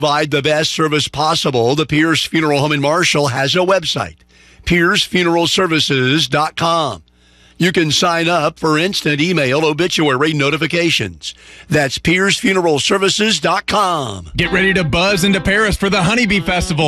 Provide the best service possible. The Pierce Funeral Home in Marshall has a website, piercefuneralservices.com. You can sign up for instant email obituary notifications. That's piercefuneralservices.com. Get ready to buzz into Paris for the Honeybee Festival.